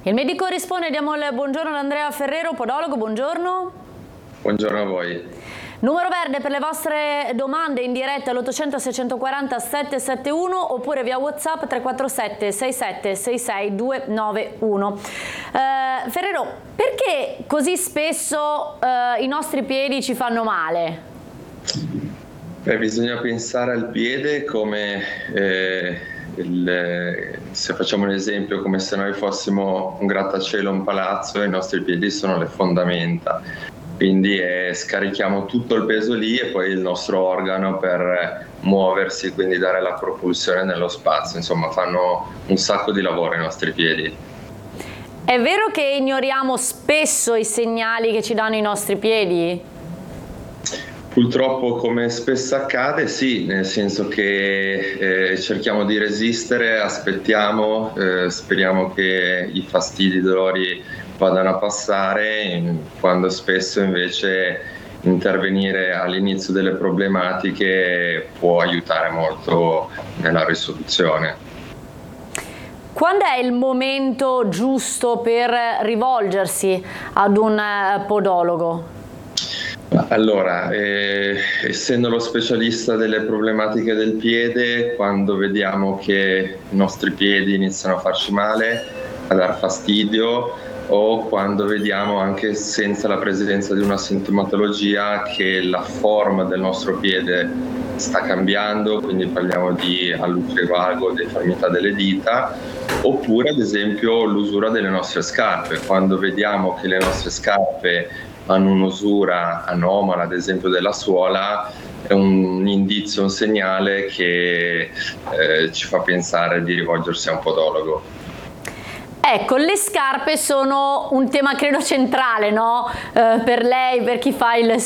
Il medico risponde, diamo il buongiorno ad Andrea Ferrero, podologo, buongiorno. Buongiorno a voi. Numero verde per le vostre domande in diretta all'800 640 771 oppure via WhatsApp 347 67 66 291. Ferrero, perché così spesso i nostri piedi ci fanno male? Bisogna pensare al piede come, se facciamo un esempio, come se noi fossimo un grattacielo, un palazzo, e i nostri piedi sono le fondamenta. Quindi scarichiamo tutto il peso lì e poi il nostro organo per muoversi, quindi dare la propulsione nello spazio. Insomma, fanno un sacco di lavoro i nostri piedi. È vero che ignoriamo spesso i segnali che ci danno i nostri piedi? Purtroppo, come spesso accade, sì, nel senso che cerchiamo di resistere, aspettiamo, speriamo che i fastidi, i dolori vadano a passare, quando spesso invece intervenire all'inizio delle problematiche può aiutare molto nella risoluzione. Quando è il momento giusto per rivolgersi ad un podologo? Allora, essendo lo specialista delle problematiche del piede, quando vediamo che i nostri piedi iniziano a farci male, a dar fastidio, o quando vediamo, anche senza la presenza di una sintomatologia, che la forma del nostro piede sta cambiando, quindi parliamo di alluce vago, deformità delle dita, oppure ad esempio l'usura delle nostre scarpe. Quando vediamo che le nostre scarpe hanno un'usura anomala, ad esempio della suola, è un indizio, un segnale che ci fa pensare di rivolgersi a un podologo. Ecco, le scarpe sono un tema credo centrale, no? Per lei, per chi fa il